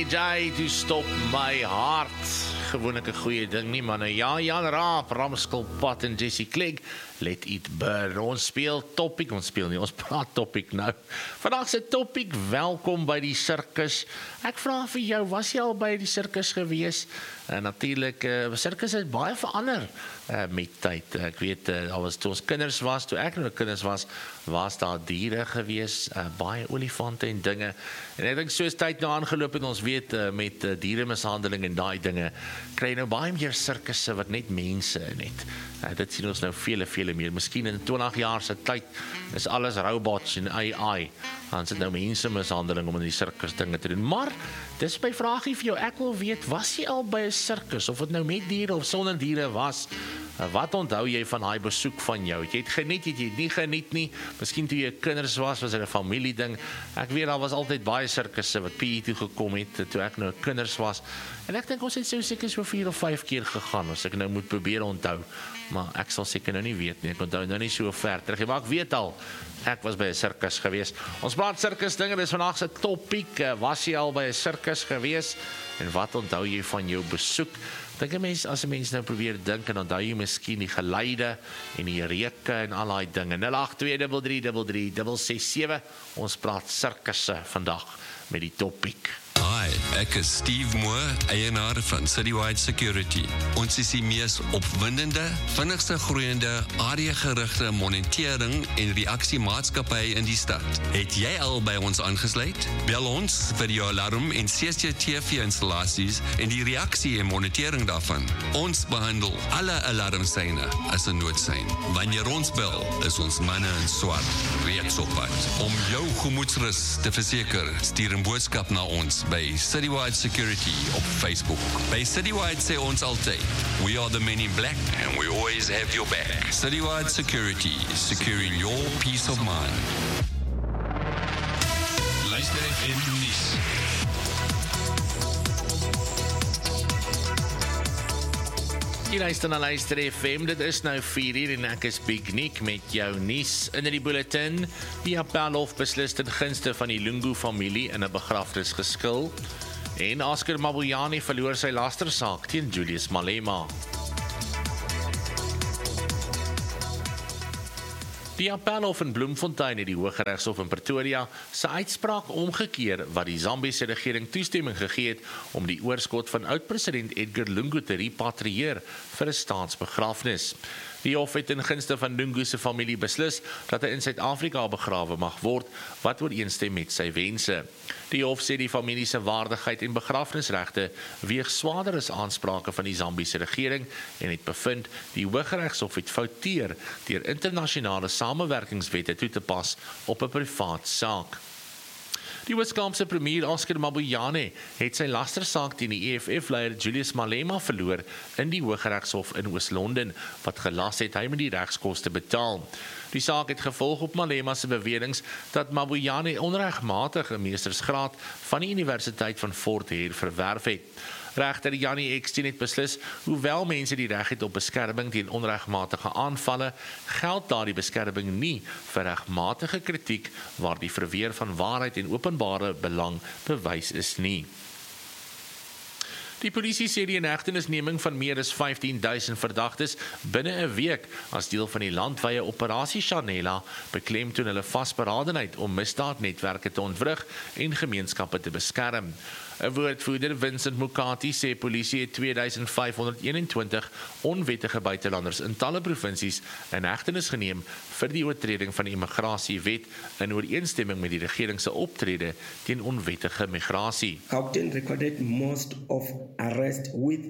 Jy, to stop my hart. Gewoonlik 'n goeie ding nie, maar ja, Jan Raap, Ramskulpat en Jessie Clegg, Let It Burn. Ons speel topic, ons praat topic nou. Vandag se topic, welkom by die sirkus. Ek vra vir jou, was jy al by die sirkus gewees? Natuurlik, sirkus het baie verander met tyd. Ek weet, toe ons kinders was, toe ek nog kinders was daar diere gewees, baie olifante en dinge. En ek dink soos tyd nou aangeloop het, ons weet met dieremishandeling en daai dinge, kry jy nou baie meer sirkusse wat net mense net. Dit sien ons nou vele meer. Miskien in 20 jaar se tyd is alles robots en AI. Dan sit nou mense mishandeling om in die sirkus dinge te doen. Maar dis my vraagie vir jou. Ek wil weet, was jy al by 'n sirkus of dit nou met diere of sonder diere was? Wat onthou jy van daai besoek van jou? Het jy het geniet, het jy het nie geniet nie? Miskien toe jy kinders was dit 'n familie ding. Ek weet daar was altyd baie sirkusse wat PE toe gekom het toe ek nou kinders was. En ek dink ons het seker so 4 of 5 keer gegaan as ek nou moet probeer onthou. Maar ek sal seker nou nie weet nie. Ek onthou nou nie so ver terug nie, maar ek weet al ek was by 'n sirkus gewees. Ons praat sirkus dinge, dis vandag se topic. Was jy al by 'n sirkus gewees? En wat onthou jy van jou besoek? Dink 'n mens, as 'n mens nou probeer dink en onthou jy miskien die geluide en die reuke en al daai dinge. 082333367. Ons praat sirkusse vandag met die topic. Hi, ek is Steve Moore, eienaar van Citywide Security. Ons is die mees opwindende, vinnigste groeiende, areagerigte monitering en reaksiemaatskappy in die stad. Het jy al by ons aangesluit? Bel ons vir jou alarm en CCTV-installasies en die reaksie en monitering daarvan. Ons behandel alle alarmsyne as 'n noodsein. Wanneer ons bel, is ons manne in swart reeds op pad. Om jou gemoedsrus te verseker, stuur 'n boodskap na ons by Citywide Security op Facebook. By Citywide sê ons altyd, we are the men in black and we always have your back. Citywide Security, securing your peace of mind. Luister FM nuus. Jy luister na Luister FM, dit is nou 4:00 en ek is Big Nick met jou nuus in die bulletin. Die Appelhof beslis ten gunste van die Lungu-familie in 'n begrafnisgeskil. En Oscar Mabuyane verloor sy lastersaak teen Julius Malema. Die Appelhof in Bloemfontein het die Hooggeregshof in Pretoria se uitspraak omgekeer wat die Zambiese regering toestemming gegee het om die oorskot van oud-president Edgar Lungu te repatrieer vir 'n staatsbegrafnis. Die hof het in gunste van Lungu se familie beslis dat hy in Suid-Afrika begrawe mag word wat ooreenstem met sy wense. Die hof sê die familie se waardigheid en begrafnisregte weeg swaarder as aansprake van die Zambiese regering en het bevind die Hooggeregshof het fouteer deur internasionale samewerkingswette toe te pas op 'n privaat saak. Die Weskaapse premier Oscar Mabuyane het sy lastersaak teen die EFF-leier Julius Malema verloor in die Hooggeregshof in Oos-London, wat gelas het hy met die regskoste betaal. Die saak het gevolg op Malema se beweringe dat Mabuyane onregmatig 'n meestersgraad van die Universiteit van Fort Hare verwerf het. Regter Jannie Eksteen het beslis, hoewel mense die reg het op beskerming teen onregmatige aanvalle, geld daardie beskerming nie vir regmatige kritiek waar die verweer van waarheid en openbare belang bewys is nie. Die polisie sê die inhegtenisneming van meer as 15.000 verdagtes binne 'n week as deel van die landwye operasie Chanela beklemtoon hulle vasberadenheid om misdaadnetwerke te ontwrig en gemeenskappe te beskerm. 'n Woordvoerder, Vincent Mukati, sê polisie het 2521 onwettige buitelanders in talle provinsies in hegtenis geneem vir die oortreding van die immigrasiewet in ooreenstemming met die regering se optrede teen onwettige migrasie. Gauteng recorded most of arrests with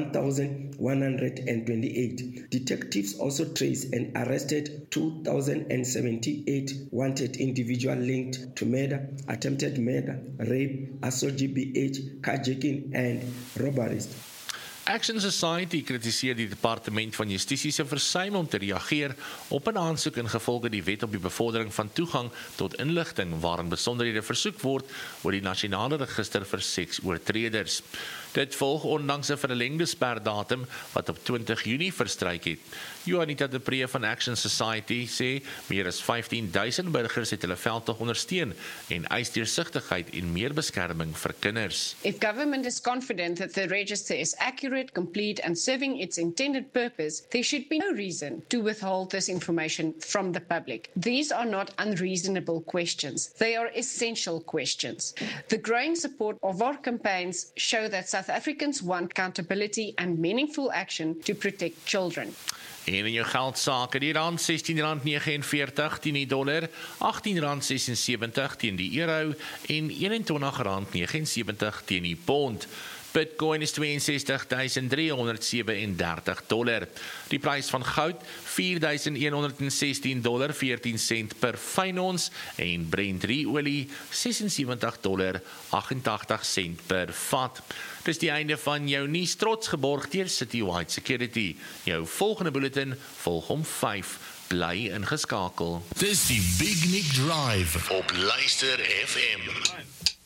1,128. Detectives also traced and arrested 2,078 wanted individuals linked to murder, attempted murder, rape, assault GBH, carjacking and robberies. Action Society kritiseer die Departement van Justisie se versuim om te reageer op 'n aansoek ingevolge die wet op die bevordering van toegang tot inligting waarin besonderhede versoek word oor die nasionale register vir seksoortreders. Dit volg ondanks 'n verlengde sperdatum wat op 20 Junie verstryk het. Juanita de Pre van Action Society sê meer as 15,000 burgers het hulle veldtog ondersteun en eis deursigtigheid en meer beskerming vir kinders. If government is confident that the register is accurate, complete and serving its intended purpose, there should be no reason to withhold this information from the public. These are not unreasonable questions. They are essential questions. The growing support of our campaigns show that South Africans want accountability and meaningful action to protect children. En in jou geldsaake, die rand R16.49 teen die dollar, R18.76 teen die euro en R21.79 teen die pond. Bitcoin is $62,337. Die prys van goud $4,116.14 per fyn ons en Brent olie $76.88 per vat. Dis die einde van jou nuus, trots geborg deur Citywide Security. Jou volgende bulletin volg om 5. Bly ingeskakel. Dis die Big Nick Drive op Luister FM.